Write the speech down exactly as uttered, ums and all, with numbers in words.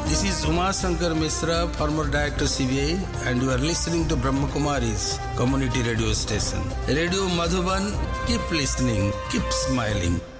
This is Uma Shankar Misra, former Director C B I, and you are listening to Brahma Kumari's community radio station. Radio Madhuban, keep listening, keep smiling.